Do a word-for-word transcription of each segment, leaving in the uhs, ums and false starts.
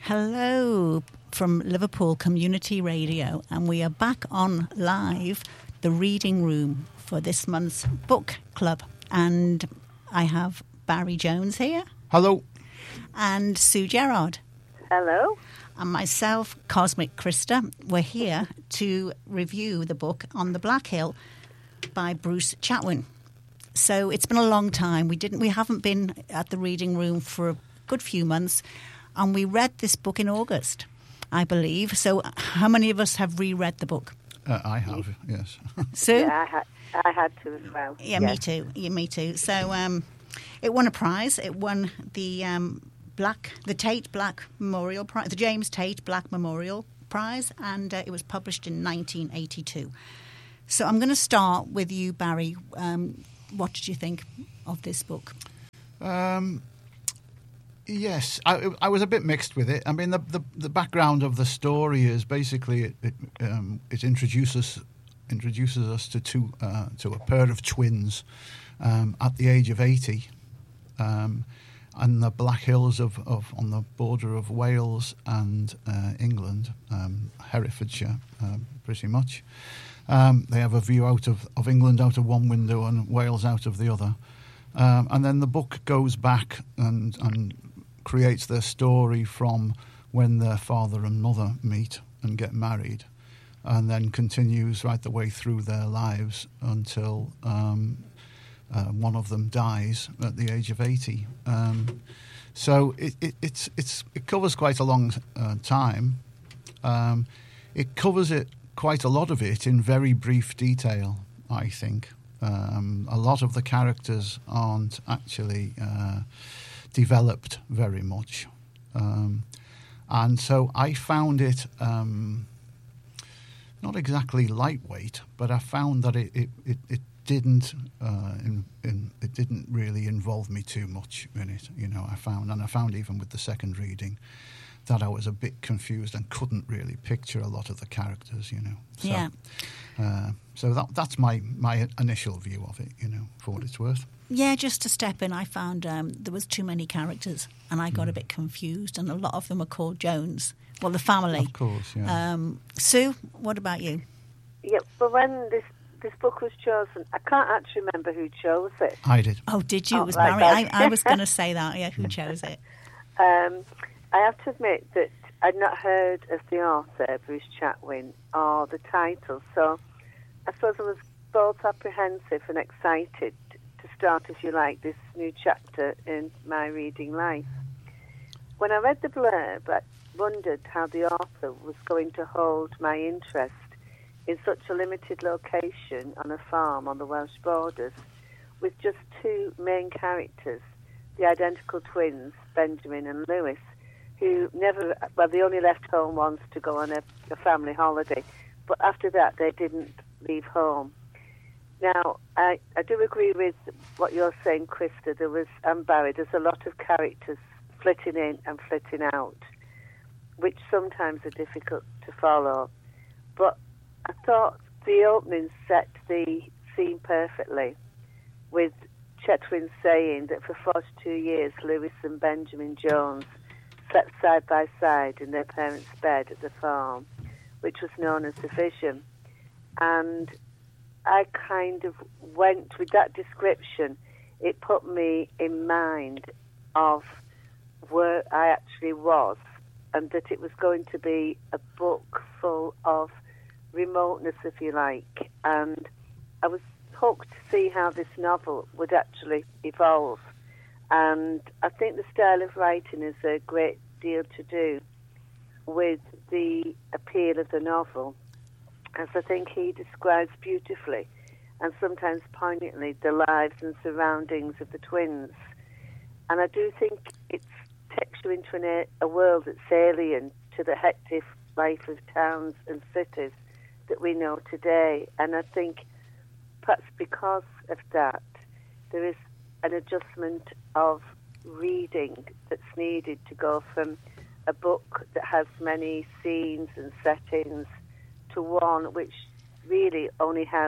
Hello from Liverpool Community Radio, and we are back on live, the reading room for this month's book club. And I have Barry Jones here. Hello. And Sue Gerard. Hello. And myself, Cosmic Krista. We're here to review the book On the Black Hill by Bruce Chatwin. So it's been a long time. We didn't. We haven't been at the reading room for a good few months. And we read this book in August, I believe. So how many of us have reread the book? Uh, I have, yes. Sue? Yeah, I had, I had to as well. Yeah, yes. me too. Yeah, me too. So um, it won a prize. It won the um, Black, the Tate Black Memorial Prize, the James Tate Black Memorial Prize, and uh, it was published in nineteen eighty-two. So I'm going to start with you, Barry. Um, what did you think of this book? Um. Yes, I, I was a bit mixed with it. I mean, the the, the background of the story is basically it it, um, it introduces introduces us to two uh, to a pair of twins um, at the age of eighty, um, and the Black Hills of, of on the border of Wales and uh, England, um, Herefordshire, um, pretty much. Um, they have a view out of, of England out of one window and Wales out of the other, um, and then the book goes back and and. creates their story from when their father and mother meet and get married, and then continues right the way through their lives until um, uh, one of them dies at the age of eighty. Um, so it, it, it's, it's, it covers quite a long uh, time. Um, it covers it quite a lot of it in very brief detail, I think. Um, a lot of the characters aren't actually... Uh, developed very much, um, and so I found it um, not exactly lightweight, but I found that it it, it, it didn't uh, in, in, it didn't really involve me too much in it. You know, I found, and I found even with the second reading that I was a bit confused and couldn't really picture a lot of the characters. You know, so, yeah. Uh, so that that's my my initial view of it. You know, for what it's worth. Yeah, just to step in, I found um, there was too many characters, and I got mm. a bit confused, and a lot of them were called Jones. Well, the family. Of course, yeah. Um, Sue, what about you? Yeah, but when this this book was chosen, I can't actually remember who chose it. I did. Oh, did you? Oh, it was right, Barry. right. I, I was going to say that, yeah, who chose it. Um, I have to admit that I'd not heard of the author, Bruce Chatwin, or the title, so I suppose I was both apprehensive and excited to start, if you like, this new chapter in my reading life. When I read the blurb, I wondered how the author was going to hold my interest in such a limited location on a farm on the Welsh borders, with just two main characters, the identical twins, Benjamin and Lewis, who never, well, they only left home once to go on a, a family holiday, but after that they didn't leave home. Now, I, I do agree with what you're saying, Krista. There was, and Barry, there's a lot of characters flitting in and flitting out, which sometimes are difficult to follow. But I thought the opening set the scene perfectly, with Chetwin saying that for forty-two years, Lewis and Benjamin Jones slept side by side in their parents' bed at the farm, which was known as the Vision. And I kind of went with that description. It put me in mind of where I actually was, and that it was going to be a book full of remoteness, if you like. And I was hooked to see how this novel would actually evolve. And I think the style of writing is a great deal to do with the appeal of the novel, as I think he describes beautifully and sometimes poignantly the lives and surroundings of the twins. And I do think it takes you into an, a world that's alien to the hectic life of towns and cities that we know today. And I think perhaps because of that, there is an adjustment of reading that's needed to go from a book that has many scenes and settings to one which really only has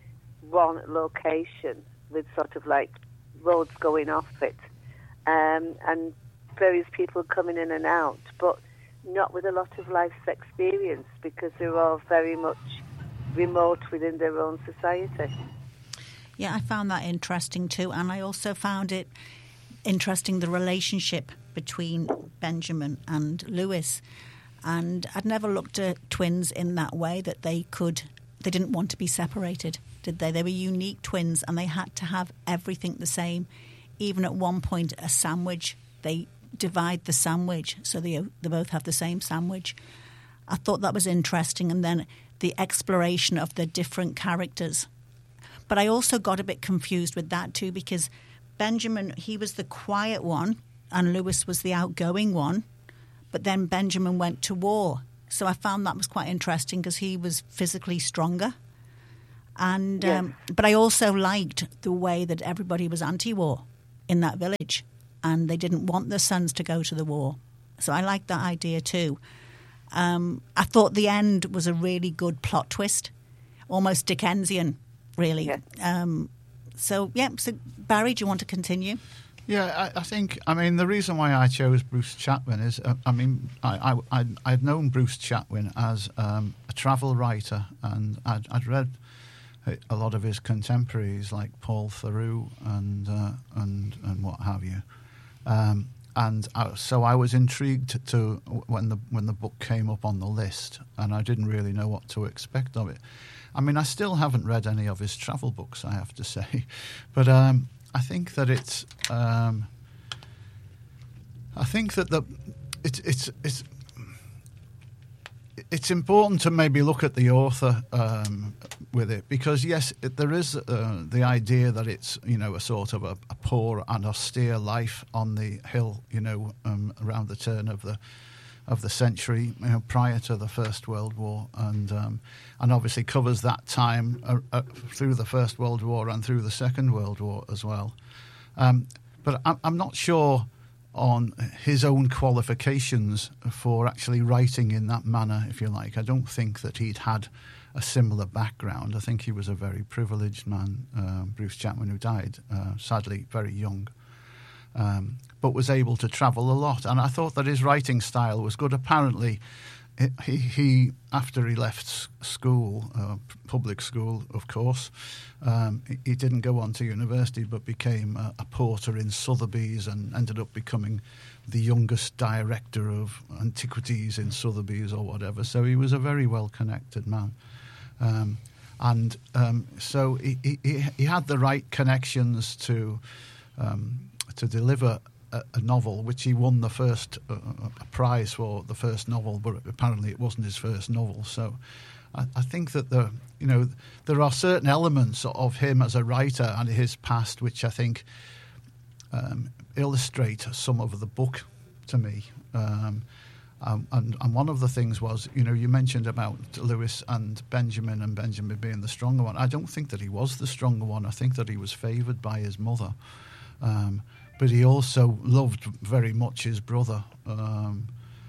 one location with sort of like roads going off it, um, and various people coming in and out. But not with a lot of life experience, because they're all very much remote within their own society. Yeah, I found that interesting too, and I also found it interesting, the relationship between Benjamin and Lewis. And I'd never looked at twins in that way, that they could, they didn't want to be separated, did they? They were unique twins, and they had to have everything the same. Even at one point, a sandwich, they divide the sandwich so they they both have the same sandwich. I thought that was interesting, and then the exploration of the different characters. But I also got a bit confused with that too, because Benjamin, he was the quiet one and Lewis was the outgoing one, but then Benjamin went to war. So I found that was quite interesting because he was physically stronger. And yes. um, but I also liked the way that everybody was anti-war in that village, and they didn't want their sons to go to the war. So I liked that idea too. Um, I thought the end was a really good plot twist, almost Dickensian, really. Yes. Um, so, yeah, so Barry, do you want to continue? Yeah, I, I think, I mean, the reason why I chose Bruce Chatwin is, uh, I mean, I, I, I'd, I'd known Bruce Chatwin as um, a travel writer, and I'd, I'd read a lot of his contemporaries like Paul Theroux and uh, and and what have you. Um, and I, so I was intrigued to when the when the book came up on the list, and I didn't really know what to expect of it. I mean, I still haven't read any of his travel books, I have to say, but um, I think that it's um, I think that the it's it's it's it's important to maybe look at the author um, with it, because yes, it, there is uh, the idea that it's, you know, a sort of a, a poor and austere life on the hill, you know, um, around the turn of the of the century, you know, prior to the First World War, and um, and obviously covers that time uh, uh, through the First World War and through the Second World War as well. Um, but I'm, I'm not sure on his own qualifications for actually writing in that manner, if you like. I don't think that he'd had a similar background. I think he was a very privileged man, uh, Bruce Chatwin, who died, uh, sadly, very young, um, but was able to travel a lot. And I thought that his writing style was good. Apparently, he, he after he left school, uh, public school, of course, um, he, he didn't go on to university, but became a, a porter in Sotheby's and ended up becoming the youngest director of antiquities in Sotheby's or whatever. So he was a very well-connected man. Um, and um, so he, he, he had the right connections to um, to deliver a, a novel, which he won the first uh, a prize for the first novel, but apparently it wasn't his first novel. So I, I think that the you know there are certain elements of him as a writer and his past which I think um, illustrate some of the book to me. Um, Um, and, and one of the things was, you know, you mentioned about Lewis and Benjamin and Benjamin being the stronger one. I don't think that he was the stronger one. I think that he was favoured by his mother. Um, but he also loved very much his brother. Um,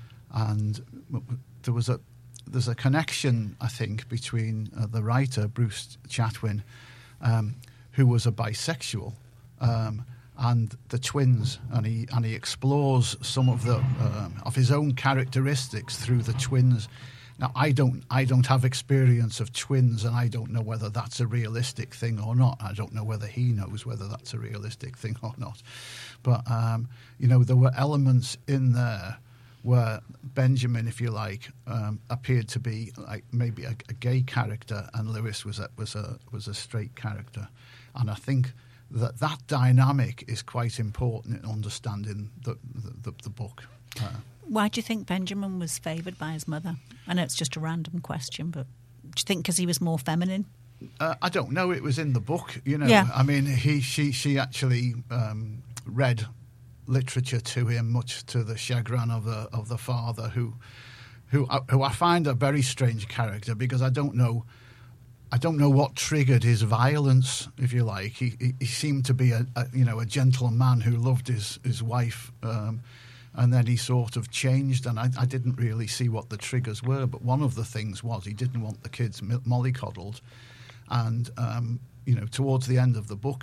and there was a there's a connection, I think, between uh, the writer, Bruce Chatwin, um, who was a bisexual, um, and the twins, and he and he explores some of the uh, of his own characteristics through the twins. Now, I don't I don't have experience of twins, and I don't know whether that's a realistic thing or not. I don't know whether he knows whether that's a realistic thing or not. But um, you know, there were elements in there where Benjamin, if you like, um, appeared to be like maybe a, a gay character, and Lewis was a, was a was a straight character, and I think that that dynamic is quite important in understanding the the, the book. Uh, Why do you think Benjamin was favoured by his mother? I know it's just a random question, but do you think because he was more feminine? Uh, I don't know. It was in the book, you know. Yeah. I mean, he she she actually um, read literature to him, much to the chagrin of the of the father, who who who I find a very strange character, because I don't know. I don't know what triggered his violence, if you like. He he, he seemed to be a, a you know a gentle man who loved his his wife, um, and then he sort of changed. And I, I didn't really see what the triggers were. But one of the things was he didn't want the kids mollycoddled, and um, you know towards the end of the book,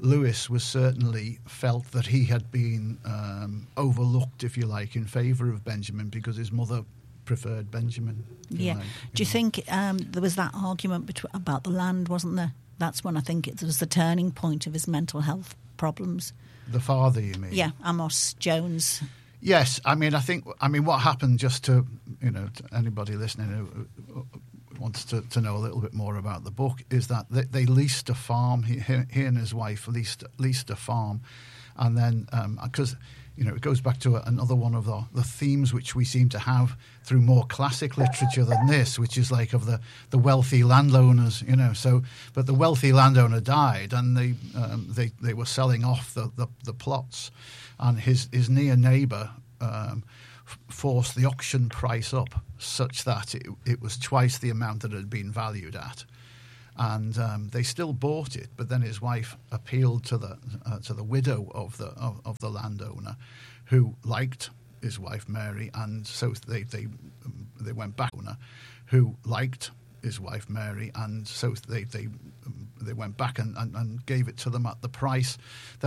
Lewis was certainly felt that he had been um, overlooked, if you like, in favour of Benjamin because his mother preferred Benjamin. Yeah. Like, Do you know. think um, there was that argument between, about the land, wasn't there? That's when I think it was the turning point of his mental health problems. The father, you mean? Yeah, Amos Jones. Yes, I mean, I think, I mean, what happened, just to, you know, to anybody listening who wants to, to know a little bit more about the book, is that they, they leased a farm. He, he and his wife leased leased a farm, and then because. Um, You know, it goes back to another one of the, the themes which we seem to have through more classic literature than this, which is like of the, the wealthy landowners, you know. So, but the wealthy landowner died, and they um, they they were selling off the, the, the plots, and his his near neighbour um, f- forced the auction price up such that it, it was twice the amount that it had been valued at. And um, they still bought it, but then his wife appealed to the uh, to the widow of the of, of the landowner, who liked his wife Mary, and so they they they went back. Who liked his wife Mary, and so they they they went back and, and, and gave it to them at the price that